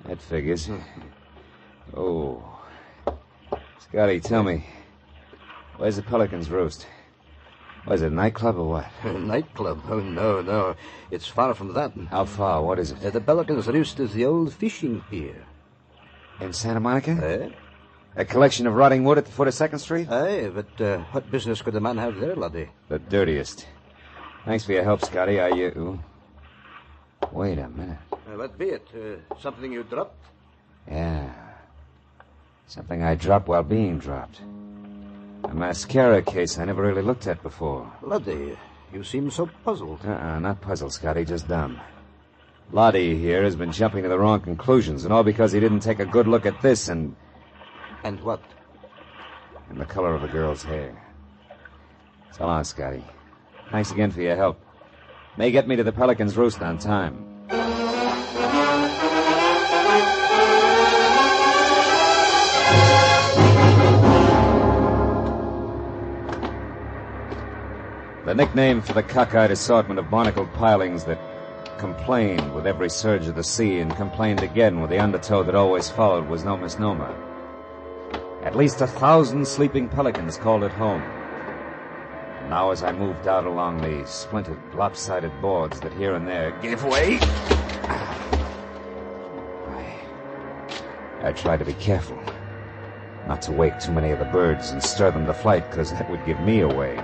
That figures. Oh. Scotty, tell me. Where's the Pelican's Roost? Was it a nightclub or what? A nightclub? Oh, no. It's far from that. How far? What is it? The Pelican's Roost is the old fishing pier. In Santa Monica? A collection of rotting wood at the foot of 2nd Street? Aye, but what business could the man have there, laddie? The dirtiest. Thanks for your help, Scotty. Wait a minute. What be it? Something you dropped? Yeah. Something I dropped while being dropped. A mascara case I never really looked at before. Laddie, you seem so puzzled. Not puzzled, Scotty, just dumb. Lottie here has been jumping to the wrong conclusions, and all because he didn't take a good look at this and... And what? And the color of the girl's hair. So long, Scotty. Thanks again for your help. May get me to the Pelican's Roost on time. The nickname for the cockeyed assortment of barnacled pilings that complained with every surge of the sea and complained again with the undertow that always followed was no misnomer. At least 1,000 sleeping pelicans called it home. And now as I moved out along the splintered, lopsided boards that here and there gave way, I tried to be careful, not to wake too many of the birds and stir them to flight, because that would give me away.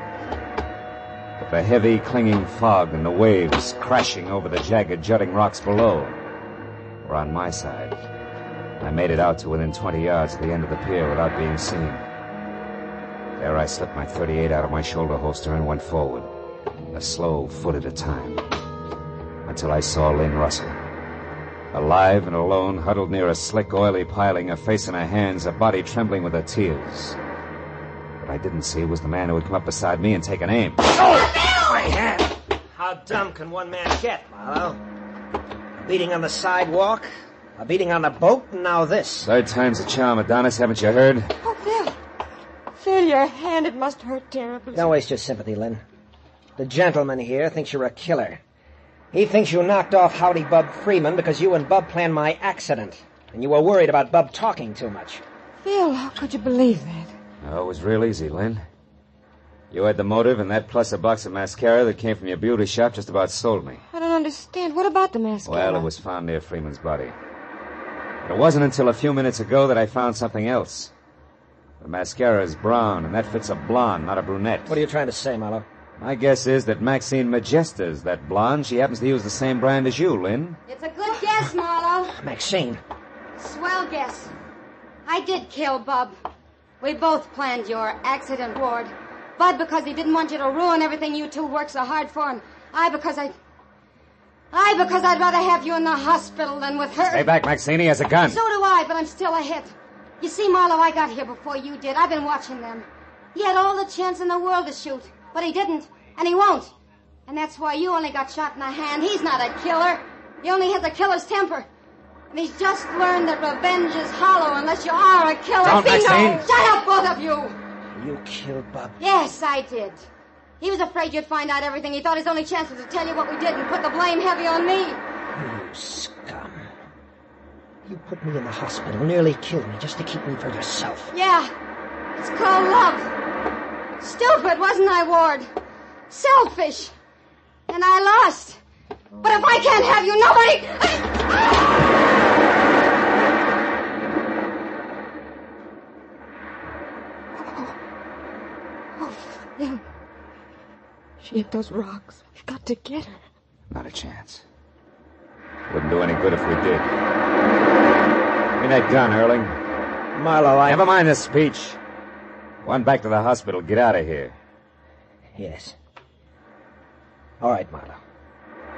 But the heavy, clinging fog and the waves crashing over the jagged, jutting rocks below were on my side. I made it out to within 20 yards of the end of the pier without being seen. There I slipped my .38 out of my shoulder holster and went forward, a slow foot at a time, until I saw Lynn Russell. Alive and alone, huddled near a slick, oily piling, her face in her hands, her body trembling with her tears. What I didn't see was the man who had come up beside me and taken aim. Oh, my hand! How dumb can one man get, Marlowe? A beating on the sidewalk, a beating on the boat, and now this. 3rd time's a charm, Adonis, haven't you heard? Oh, Phil. Phil, your hand, it must hurt terribly. Don't waste your sympathy, Lynn. The gentleman here thinks you're a killer. He thinks you knocked off Howdy Bub Freeman because you and Bub planned my accident, and you were worried about Bub talking too much. Phil, how could you believe that? Oh, it was real easy, Lynn. You had the motive, and that plus a box of mascara that came from your beauty shop just about sold me. I don't understand. What about the mascara? Well, it was found near Freeman's body. But it wasn't until a few minutes ago that I found something else. The mascara is brown, and that fits a blonde, not a brunette. What are you trying to say, Marlowe? My guess is that Maxine Magesta is that blonde. She happens to use the same brand as you, Lynn. It's a good guess, Marlowe. Maxine. Swell guess. I did kill Bub. We both planned your accident, Ward. Bud because he didn't want you to ruin everything you two worked so hard for, and I because I'd rather have you in the hospital than with her. Stay back, Maxine. He has a gun. So do I, but I'm still a hit. You see, Marlowe, I got here before you did. I've been watching them. He had all the chance in the world to shoot, but he didn't, and he won't. And that's why you only got shot in the hand. He's not a killer. He only has a killer's temper. And he's just learned that revenge is hollow unless you are a killer. Don't, Maxine. Shut up, both of you. You killed Bub. Yes, I did. He was afraid you'd find out everything. He thought his only chance was to tell you what we did and put the blame heavy on me. You scum. You put me in the hospital, nearly killed me just to keep me for yourself. Yeah, it's called love. Stupid, wasn't I, Ward? Selfish. And I lost. But if I can't have you, nobody... Oh, Phil. She hit those rocks. We've got to get her. Not a chance. Wouldn't do any good if we did. Give me that gun, Erling. Marlowe, Never mind the speech. Go on back to the hospital. Get out of here. Yes. All right, Marlowe.